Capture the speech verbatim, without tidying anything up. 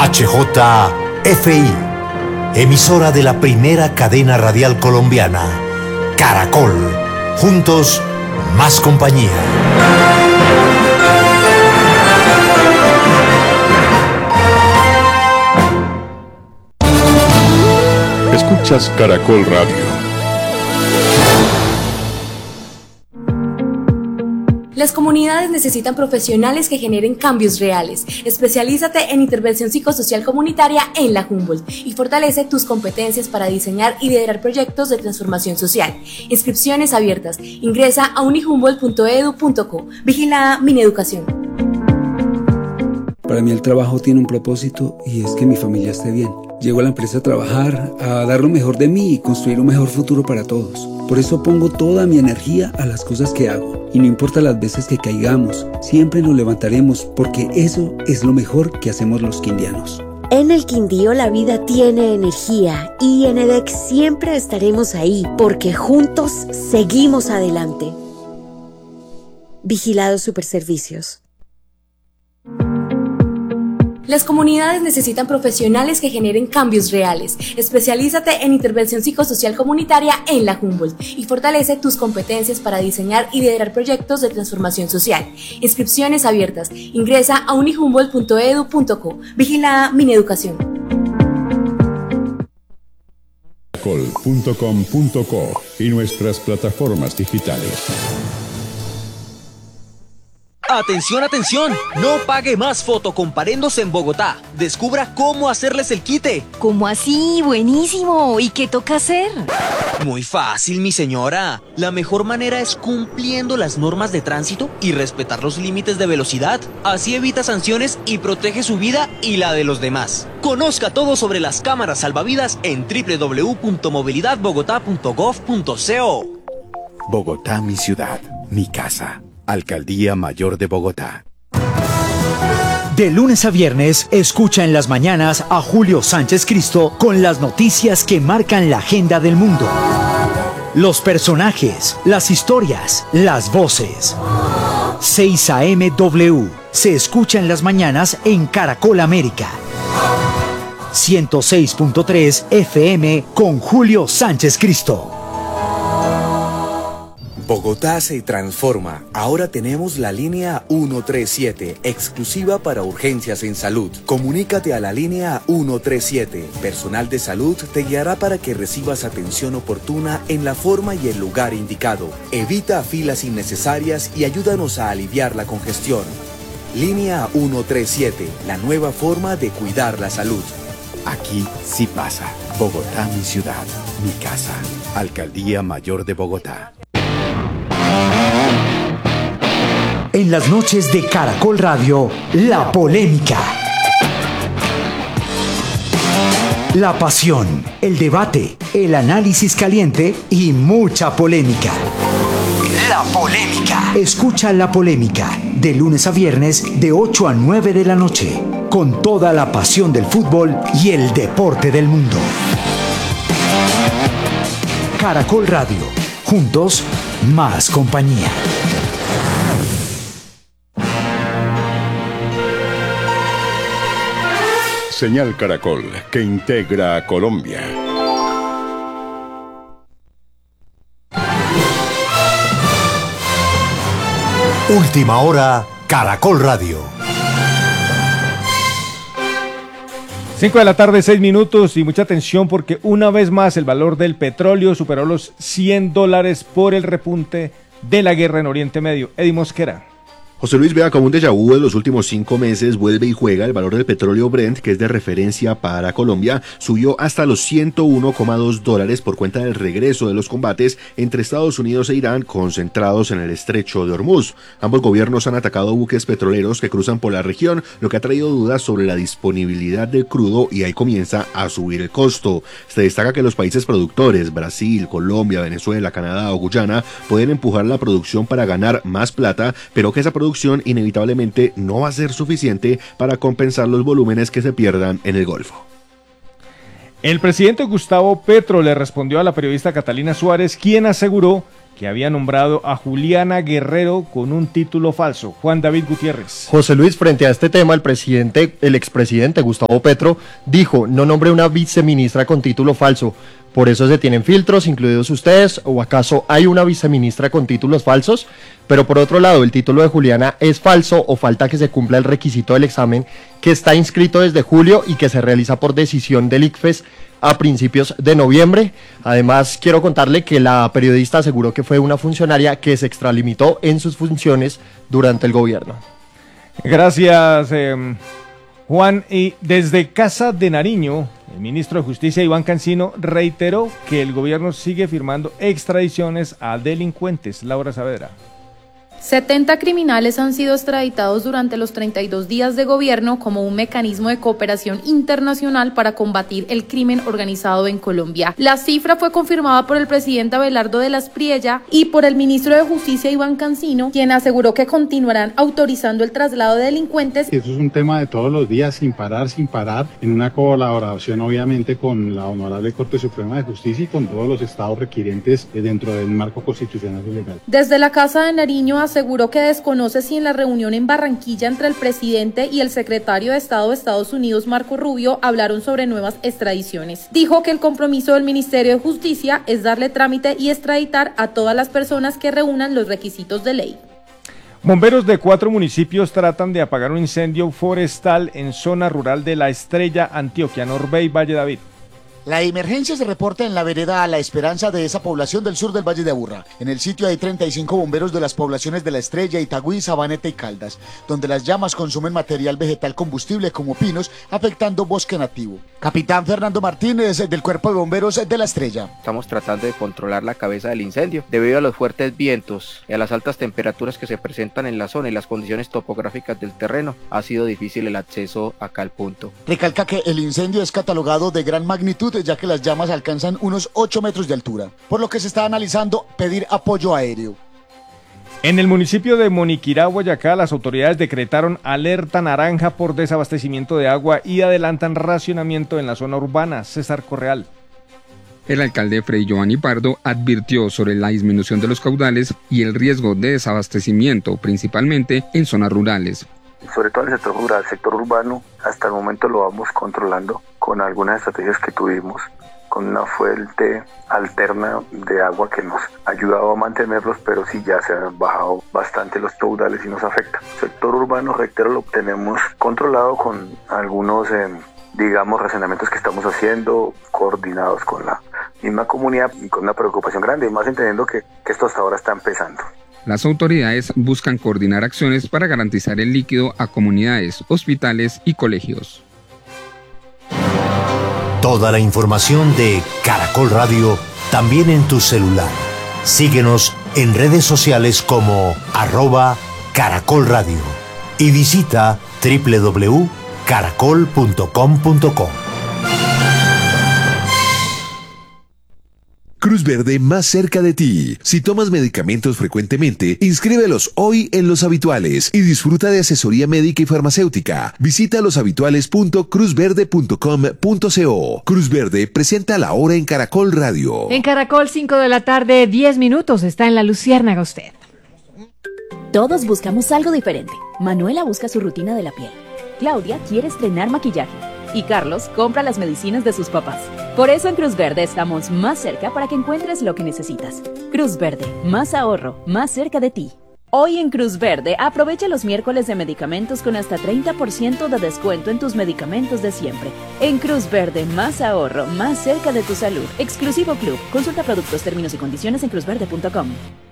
H J F I, emisora de la primera cadena radial colombiana, Caracol. Juntos, más compañía. Escuchas Caracol Radio. Las comunidades necesitan profesionales que generen cambios reales. Especialízate en intervención psicosocial comunitaria en la Humboldt y fortalece tus competencias para diseñar y liderar proyectos de transformación social. Inscripciones abiertas. Ingresa a unihumboldt punto edu punto co. Vigilada Mineducación. Para mí el trabajo tiene un propósito y es que mi familia esté bien. Llego a la empresa a trabajar, a dar lo mejor de mí y construir un mejor futuro para todos. Por eso pongo toda mi energía a las cosas que hago. Y no importa las veces que caigamos, siempre nos levantaremos porque eso es lo mejor que hacemos los quindianos. En el Quindío la vida tiene energía y en EDEC siempre estaremos ahí porque juntos seguimos adelante. Vigilados Superservicios. Las comunidades necesitan profesionales que generen cambios reales. Especialízate en intervención psicosocial comunitaria en la Humboldt y fortalece tus competencias para diseñar y liderar proyectos de transformación social. Inscripciones abiertas. Ingresa a unihumboldt punto edu punto co. Vigilada Mineducación. caracol punto com punto co y nuestras plataformas digitales. Atención, atención, no pague más fotocomparendos en Bogotá. Descubra cómo hacerles el quite. ¿Cómo así? Buenísimo. ¿Y qué toca hacer? Muy fácil, mi señora. La mejor manera es cumpliendo las normas de tránsito y respetar los límites de velocidad. Así evita sanciones y protege su vida y la de los demás. Conozca todo sobre las cámaras salvavidas en doble u doble u doble u punto movilidad bogotá punto gov punto co. Bogotá, mi ciudad, mi casa. Alcaldía Mayor de Bogotá. De lunes a viernes, escucha en las mañanas a Julio Sánchez Cristo con las noticias que marcan la agenda del mundo. Los personajes, las historias, las voces. seis A M W se escucha en las mañanas en Caracol América. ciento seis punto tres F M con Julio Sánchez Cristo. Bogotá se transforma. Ahora tenemos la línea ciento treinta y siete, exclusiva para urgencias en salud. Comunícate a la línea ciento treinta y siete. Personal de salud te guiará para que recibas atención oportuna en la forma y el lugar indicado. Evita filas innecesarias y ayúdanos a aliviar la congestión. Línea ciento treinta y siete, la nueva forma de cuidar la salud. Aquí sí pasa. Bogotá, mi ciudad, mi casa. Alcaldía Mayor de Bogotá. En las noches de Caracol Radio, la polémica. La pasión, el debate, el análisis caliente y mucha polémica. La polémica. Escucha La Polémica, de lunes a viernes, de ocho a nueve de la noche, con toda la pasión del fútbol y el deporte del mundo. Caracol Radio, juntos, más compañía. Señal Caracol, que integra a Colombia. Última hora, Caracol Radio. cinco de la tarde, seis minutos, y mucha atención porque una vez más el valor del petróleo superó los cien dólares por el repunte de la guerra en Oriente Medio. Eddie Mosquera. José Luis, vea, como un déjà vu de los últimos cinco meses, vuelve y juega. El valor del petróleo Brent, que es de referencia para Colombia, subió hasta los ciento uno coma dos dólares por cuenta del regreso de los combates entre Estados Unidos e Irán, concentrados en el estrecho de Hormuz. Ambos gobiernos han atacado buques petroleros que cruzan por la región, lo que ha traído dudas sobre la disponibilidad del crudo, y ahí comienza a subir el costo. Se destaca que los países productores, Brasil, Colombia, Venezuela, Canadá o Guyana, pueden empujar la producción para ganar más plata, pero que esa producción inevitablemente no va a ser suficiente para compensar los volúmenes que se pierdan en el Golfo. El presidente Gustavo Petro le respondió a la periodista Catalina Suárez, quien aseguró que había nombrado a Juliana Guerrero con un título falso. Juan David Gutiérrez. José Luis, frente a este tema, el presidente, el expresidente Gustavo Petro dijo: no nombré una viceministra con título falso. Por eso se tienen filtros, incluidos ustedes, ¿o acaso hay una viceministra con títulos falsos? Pero por otro lado, el título de Juliana es falso o falta que se cumpla el requisito del examen que está inscrito desde julio y que se realiza por decisión del ICFES a principios de noviembre. Además, quiero contarle que la periodista aseguró que fue una funcionaria que se extralimitó en sus funciones durante el gobierno. Gracias, eh, Juan. Y desde Casa de Nariño, el ministro de Justicia, Iván Cancino, reiteró que el gobierno sigue firmando extradiciones a delincuentes. Laura Saavedra. setenta criminales han sido extraditados durante los treinta y dos días de gobierno como un mecanismo de cooperación internacional para combatir el crimen organizado en Colombia. La cifra fue confirmada por el presidente Abelardo de la Espriella y por el ministro de Justicia, Iván Cancino, quien aseguró que continuarán autorizando el traslado de delincuentes. Eso es un tema de todos los días, sin parar, sin parar, en una colaboración obviamente con la Honorable Corte Suprema de Justicia y con todos los estados requirientes dentro del marco constitucional y legal. Desde la Casa de Nariño aseguró que desconoce si en la reunión en Barranquilla entre el presidente y el secretario de Estado de Estados Unidos, Marco Rubio, hablaron sobre nuevas extradiciones. Dijo que el compromiso del Ministerio de Justicia es darle trámite y extraditar a todas las personas que reúnan los requisitos de ley. Bomberos de cuatro municipios tratan de apagar un incendio forestal en zona rural de La Estrella, Antioquia, Norbey, Valle David. La emergencia se reporta en la vereda La Esperanza de esa población del sur del Valle de Aburrá. En el sitio hay treinta y cinco bomberos de las poblaciones de La Estrella, Itagüí, Sabaneta y Caldas, donde las llamas consumen material vegetal combustible como pinos, afectando bosque nativo. Capitán Fernando Martínez, del Cuerpo de Bomberos de La Estrella. Estamos tratando de controlar la cabeza del incendio. Debido a los fuertes vientos y a las altas temperaturas que se presentan en la zona y las condiciones topográficas del terreno, ha sido difícil el acceso acá al punto. Recalca que el incendio es catalogado de gran magnitud, ya que las llamas alcanzan unos ocho metros de altura, por lo que se está analizando pedir apoyo aéreo. En el municipio de Moniquirá, Boyacá, las autoridades decretaron alerta naranja por desabastecimiento de agua y adelantan racionamiento en la zona urbana. César Correal. El alcalde Fray Giovanni Pardo advirtió sobre la disminución de los caudales y el riesgo de desabastecimiento, principalmente en zonas rurales. Sobre todo en el sector rural, el sector urbano, hasta el momento lo vamos controlando con algunas estrategias que tuvimos, con una fuente alterna de agua que nos ha ayudado a mantenerlos, pero sí ya se han bajado bastante los caudales y nos afecta. El sector urbano, reitero, lo tenemos controlado con algunos, eh, digamos, racionamientos que estamos haciendo, coordinados con la misma comunidad y con una preocupación grande, y más entendiendo que, que esto hasta ahora está empezando. Las autoridades buscan coordinar acciones para garantizar el líquido a comunidades, hospitales y colegios. Toda la información de Caracol Radio también en tu celular. Síguenos en redes sociales como arroba Caracol Radio y visita doble u doble u doble u punto caracol punto com punto co. Cruz Verde más cerca de ti. Si tomas medicamentos frecuentemente, inscríbelos hoy en Los Habituales y disfruta de asesoría médica y farmacéutica. Visita loshabituales punto cruz verde punto com punto co. Cruz Verde presenta la hora en Caracol Radio. En Caracol, cinco de la tarde, diez minutos. Está en La Luciérnaga usted. Todos buscamos algo diferente. Manuela busca su rutina de la piel. Claudia quiere estrenar maquillaje. Y Carlos compra las medicinas de sus papás. Por eso en Cruz Verde estamos más cerca para que encuentres lo que necesitas. Cruz Verde, más ahorro, más cerca de ti. Hoy en Cruz Verde, aprovecha los miércoles de medicamentos con hasta treinta por ciento de descuento en tus medicamentos de siempre. En Cruz Verde, más ahorro, más cerca de tu salud. Exclusivo Club. Consulta productos, términos y condiciones en cruz verde punto com.